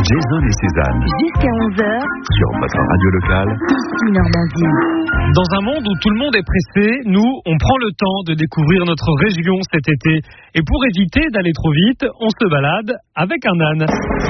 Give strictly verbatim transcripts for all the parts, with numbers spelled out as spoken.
Jason et Cézanne. Jusqu'à onze heures. Sur votre radio locale. Ici Normandie. Dans un monde où tout le monde est pressé, nous, on prend le temps de découvrir notre région cet été. Et pour éviter d'aller trop vite, on se balade avec un âne.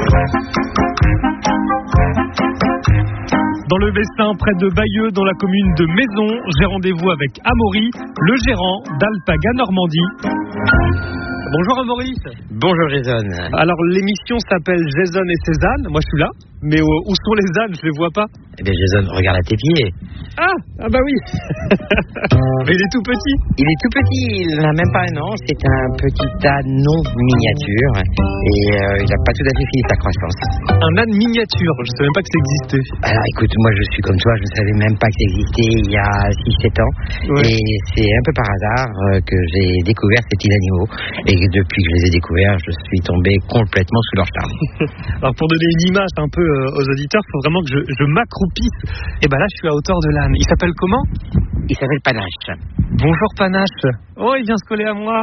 Dans le Bessin, près de Bayeux, dans la commune de Maison, j'ai rendez-vous avec Amaury, le gérant d'Alpaga Normandie. Bonjour Amaury. Bonjour Jason. Alors l'émission s'appelle Jason et Cézanne, moi je suis là, mais où, où sont les ânes? Je les vois pas. Eh bien Jason, regarde à tes pieds. Ah, ah bah oui. Mais il est tout petit. Il est tout petit, il n'a même pas un an, c'est un petit âne non miniature et euh, il n'a pas tout à fait fini sa croissance. Un âne miniature, je ne savais même pas que ça existait. Alors écoute, moi je suis comme toi, je ne savais même pas que ça existait il y a six sept ans. Ouais. Et c'est un peu par hasard euh, que j'ai découvert ces petits animaux. Et depuis que je les ai découverts, je suis tombé complètement sous leur charme. Alors pour donner une image un peu euh, aux auditeurs, il faut vraiment que je, je m'accroupisse. Et ben là, je suis à hauteur de l'âne. Il s'appelle comment? Il s'appelle Panache. Bonjour Panache. Oh, il vient se coller à moi.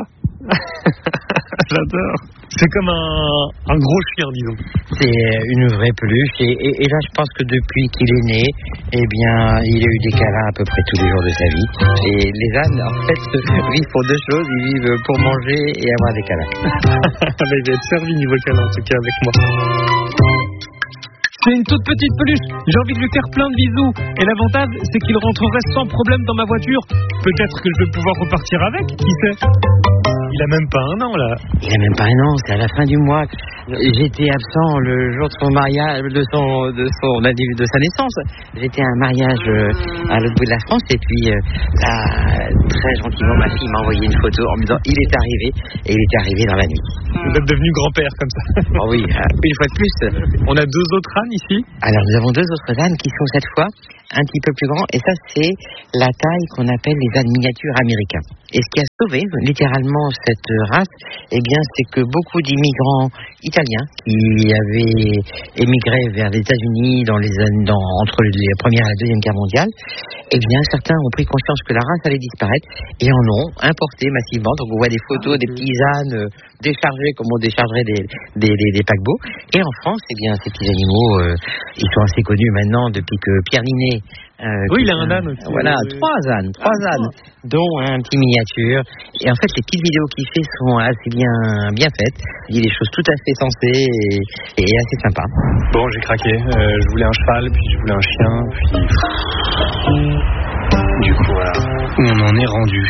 J'adore. C'est comme un, un gros chien, disons. C'est une vraie peluche. Et, et, et là, je pense que depuis qu'il est né, eh bien, il a eu des câlins à peu près tous les jours de sa vie. Et les ânes, en fait, vivent pour deux choses. Ils vivent pour manger et avoir des câlins. Mais il va être servi niveau câlin, en tout cas, avec moi. C'est une toute petite peluche. J'ai envie de lui faire plein de bisous. Et l'avantage, c'est qu'il rentrerait sans problème dans ma voiture. Peut-être que je vais pouvoir repartir avec, qui sait? Il a même pas un an, là. Il a même pas un an, c'est à la fin du mois. J'étais absent le jour de son mariage, de son, de son, de sa naissance. J'étais à un mariage à l'autre bout de la France et puis euh, là, très gentiment, ma fille m'a envoyé une photo en me disant il est arrivé et il était arrivé dans la nuit. Vous êtes devenu grand-père comme ça. Oh oui, une fois de plus. On a deux autres ânes ici. Alors nous avons deux autres ânes qui sont cette fois un petit peu plus grands et ça c'est la taille qu'on appelle les ânes miniatures américains. Et ce qui a sauvé littéralement cette race, eh bien c'est que beaucoup d'immigrants italiens qui avaient émigré vers les États-Unis dans les années, dans, entre la première et la deuxième guerre mondiale, eh bien certains ont pris conscience que la race allait disparaître et en ont importé massivement. Donc on voit des photos des petits ânes déchargés comme on déchargerait des, des, des, des paquebots. Et en France, eh bien ces petits animaux, euh, ils sont assez connus maintenant depuis que Pierre Ninet. Euh, oui, il a un âne aussi. Voilà, euh... trois ânes, trois ah, ânes, dont un petit miniature. Et en fait, les petites vidéos qu'il fait sont assez bien, bien faites. Il dit des choses tout à fait sensées et, et assez sympas. Bon, j'ai craqué. Euh, je voulais un cheval, puis je voulais un chien, puis... Du coup, voilà. On en est rendu.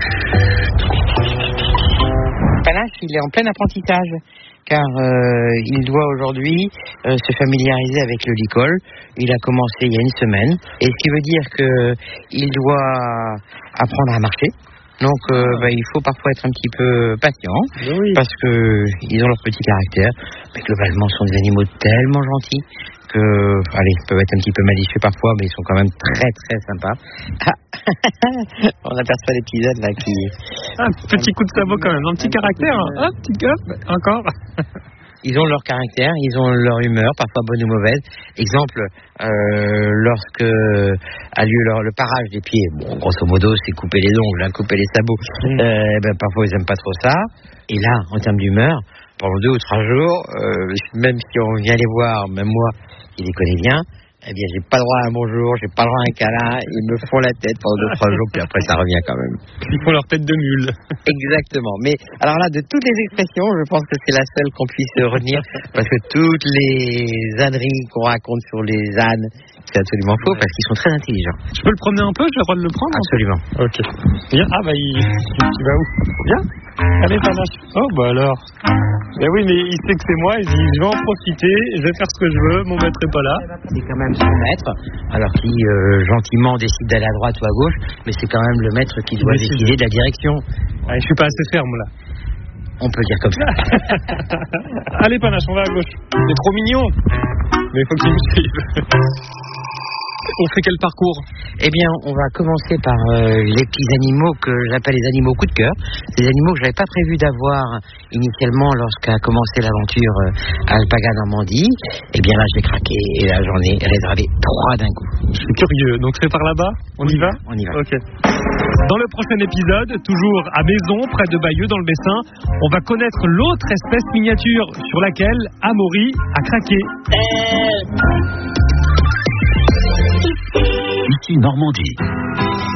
Panache, il est en plein apprentissage. Car euh, il doit aujourd'hui euh, se familiariser avec le licol. Il a commencé il y a une semaine. Et ce qui veut dire qu'il doit apprendre à marcher. Donc euh, bah, il faut parfois être un petit peu patient. Oui. Parce qu'ils ont leur petit caractère. Mais globalement, ce sont des animaux tellement gentils que, allez, ils peuvent être un petit peu malicieux parfois, mais ils sont quand même très très sympas. Ah. On aperçoit les petits ânes là qui... Un petit coup de sabot quand même, un petit un caractère, petit... un petit hop, encore. Ils ont leur caractère, ils ont leur humeur, parfois bonne ou mauvaise. Exemple, euh, lorsque a lieu leur, le parage des pieds, bon, grosso modo, c'est couper les ongles, hein, couper les sabots. Mmh. Euh, ben, parfois, ils n'aiment pas trop ça. Et là, en termes d'humeur, pendant deux ou trois jours, euh, même si on vient les voir, même moi, qui les connais bien, eh bien, j'ai pas le droit à un bonjour, j'ai pas le droit à un câlin, ils me font la tête pendant deux, trois jours, puis après ça revient quand même. Ils font leur tête de mule. Exactement. Mais, alors là, de toutes les expressions, je pense que c'est la seule qu'on puisse retenir, parce que toutes les âneries qu'on raconte sur les ânes, c'est absolument faux, parce qu'ils sont très intelligents. Je peux le promener un peu? J'ai le droit de le prendre? Absolument. Ok. Viens. Ah bah, il, il va où? Viens. Allez, Panache. Oh, bah alors. Eh oui, mais il sait que c'est moi, il dit, je vais en profiter, je vais faire ce que je veux, mon maître est pas là. C'est quand même son maître, alors qui, euh, gentiment, décide d'aller à droite ou à gauche, mais c'est quand même le maître qui doit décide. décider de la direction. Ah, je suis pas assez ferme, là. On peut dire comme ça. Allez, Panache, on va à gauche. C'est trop mignon. Mais il faut qu'il me suive. On fait quel parcours? Eh bien, on va commencer par euh, les petits animaux que j'appelle les animaux coup de cœur. Ces animaux que je n'avais pas prévu d'avoir initialement lorsqu'a commencé l'aventure euh, à Alpaga Normandie. Eh bien là, je l'ai craqué et là, j'en ai réservé trois d'un coup. Je suis curieux. Donc c'est par là-bas? On y va? On y va. Ok. Dans le prochain épisode, toujours à Maison, près de Bayeux, dans le Bessin, on va connaître l'autre espèce miniature sur laquelle Amaury a craqué. partie Normandie.